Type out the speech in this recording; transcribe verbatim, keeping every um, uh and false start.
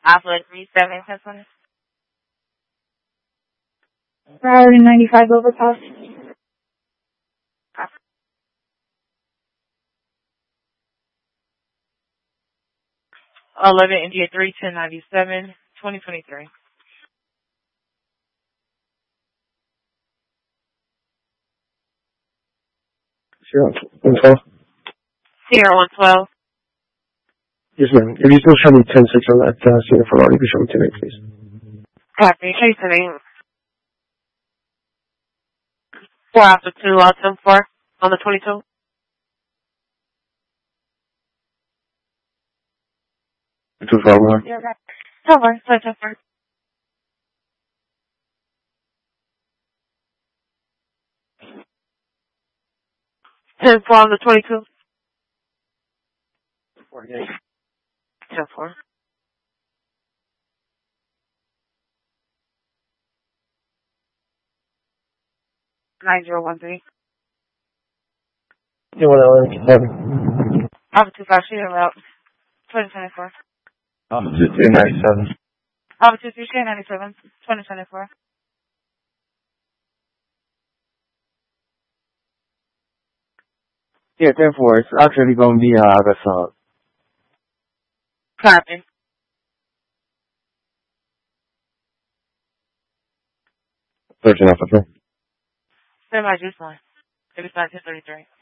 Alpha three seven ten twenty. Priority ninety-five overpass. Eleven India three ten ninety seven twenty twenty three. Sierra one twelve. Sierra one twelve. Yes, ma'am. If you still show me ten six on that uh, Sierra Ferrari, you can show me ten eight, please. Copy. Chasing four after two, uh, ten four on the twenty two. Two five one. Yeah, right. Ten four. Sorry, ten four. Ten four on the twenty two. Forty eight. Ten four. Nine zero one three. You want to eleven? Alpha two five shooting route. Twenty twenty four. Alpha two three ninety seven. Alpha two three ninety seven. Twenty twenty four. Yeah, ten four. It's actually going to be uh, Agasol. Copy. Thirteen Alpha three. Send my juice line. Thirty five to thirty three.